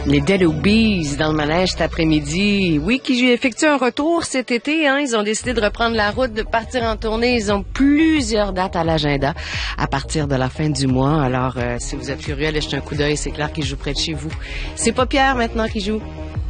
Les Dead Obies dans le manège cet après-midi. Oui, qui effectuent un retour cet été. Hein. Ils ont décidé de reprendre la route, de partir en tournée. Ils ont plusieurs dates à l'agenda à partir de la fin du mois. Alors, si vous êtes curieux, allez jeter un coup d'œil. C'est clair qu'ils jouent près de chez vous. C'est pas Pierre maintenant qui joue.